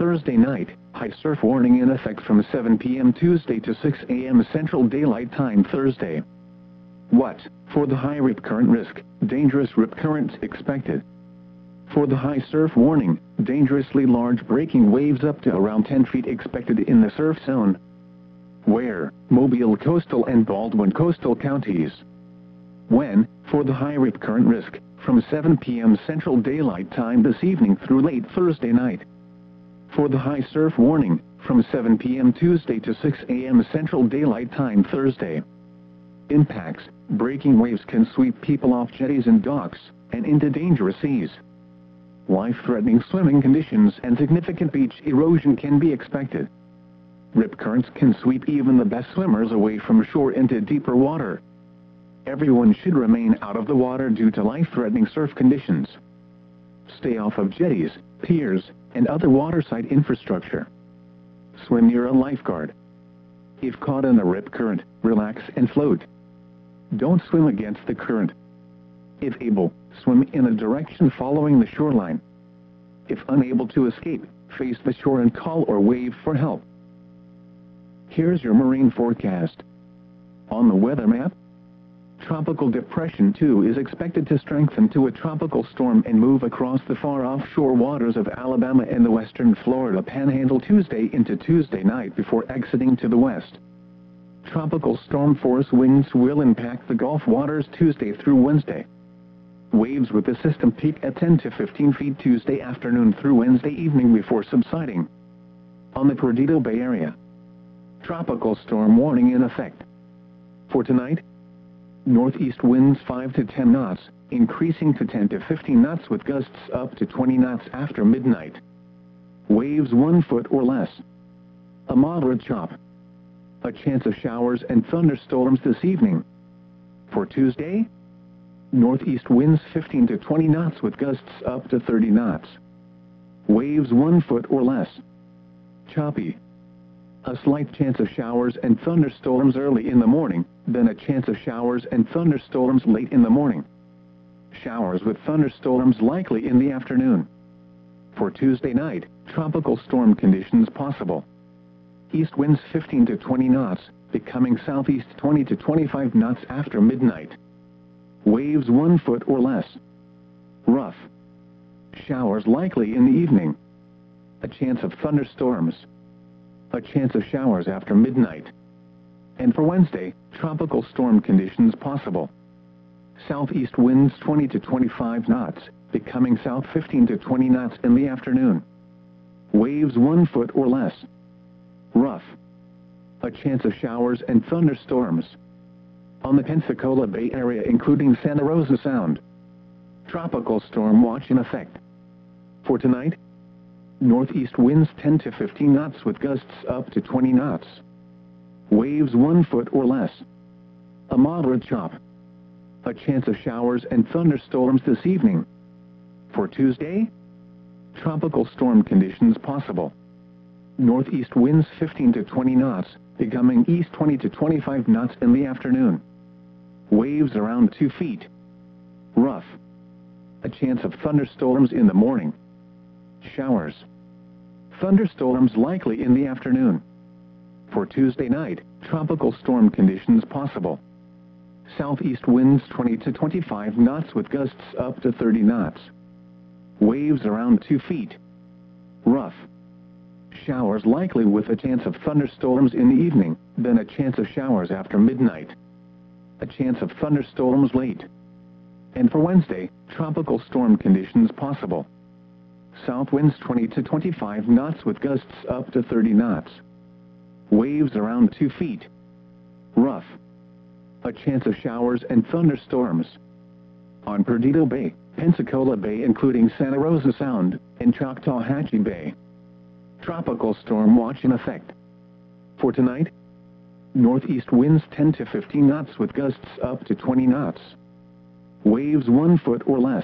Thursday night, high surf warning in effect from 7 p.m. Tuesday to 6 a.m. Central Daylight Time Thursday. What? For the high rip current risk, dangerous rip currents expected. For the high surf warning, dangerously large breaking waves up to around 10 feet expected in the surf zone. Where? Mobile coastal and Baldwin coastal counties. When? For the high rip current risk, from 7 p.m. Central Daylight Time this evening through late Thursday night. For the high surf warning, from 7 p.m. Tuesday to 6 a.m. Central Daylight Time Thursday. Impacts: breaking waves can sweep people off jetties and docks, and into dangerous seas. Life-threatening swimming conditions and significant beach erosion can be expected. Rip currents can sweep even the best swimmers away from shore into deeper water. Everyone should remain out of the water due to life-threatening surf conditions. Stay off of jetties, piers, and other waterside infrastructure. Swim near a lifeguard. If caught in a rip current, relax and float. Don't swim against the current. If able, swim in a direction following the shoreline. If unable to escape, face the shore and call or wave for help. Here's your marine forecast. On the weather map, Tropical Depression 2 is expected to strengthen to a tropical storm and move across the far offshore waters of Alabama and the western Florida Panhandle Tuesday into Tuesday night before exiting to the west. Tropical storm force winds will impact the Gulf waters Tuesday through Wednesday. Waves with the system peak at 10 to 15 feet Tuesday afternoon through Wednesday evening before subsiding. On the Perdido Bay area, tropical storm warning in effect. For tonight, northeast winds 5 to 10 knots, increasing to 10 to 15 knots with gusts up to 20 knots after midnight. Waves 1 foot or less. A moderate chop. A chance of showers and thunderstorms this evening. For Tuesday, northeast winds 15 to 20 knots with gusts up to 30 knots. Waves 1 foot or less. Choppy. A slight chance of showers and thunderstorms early in the morning, then a chance of showers and thunderstorms late in the morning. Showers with thunderstorms likely in the afternoon. For Tuesday night, tropical storm conditions possible. East winds 15 to 20 knots, becoming southeast 20 to 25 knots after midnight. Waves 1 foot or less. Rough. Showers likely in the evening. A chance of thunderstorms. A chance of showers after midnight. And for Wednesday, tropical storm conditions possible. Southeast winds 20 to 25 knots, becoming south 15 to 20 knots in the afternoon. Waves 1 foot or less. Rough. A chance of showers and thunderstorms. On the Pensacola Bay area including Santa Rosa Sound. Tropical storm watch in effect. For tonight, northeast winds 10 to 15 knots with gusts up to 20 knots. Waves 1 foot or less. A moderate chop. A chance of showers and thunderstorms this evening. For Tuesday, tropical storm conditions possible. Northeast winds 15 to 20 knots, becoming east 20 to 25 knots in the afternoon. Waves around 2 feet. Rough. A chance of thunderstorms in the morning. Showers. Thunderstorms likely in the afternoon. For Tuesday night, tropical storm conditions possible. Southeast winds 20 to 25 knots with gusts up to 30 knots. Waves around 2 feet. Rough. Showers likely with a chance of thunderstorms in the evening, then a chance of showers after midnight. A chance of thunderstorms late. And for Wednesday, tropical storm conditions possible. South winds 20 to 25 knots with gusts up to 30 knots. Waves around 2 feet. Rough. A chance of showers and thunderstorms. On Perdido Bay, Pensacola Bay including Santa Rosa Sound, and Choctawhatchee Bay. Tropical storm watch in effect. For tonight, northeast winds 10 to 15 knots with gusts up to 20 knots. Waves 1 foot or less.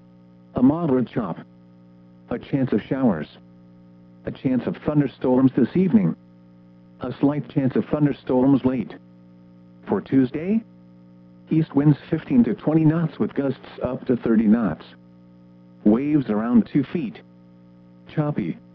A moderate chop. A chance of showers. A chance of thunderstorms this evening. A slight chance of thunderstorms late. For Tuesday, east winds 15 to 20 knots with gusts up to 30 knots. Waves around 2 feet. Choppy.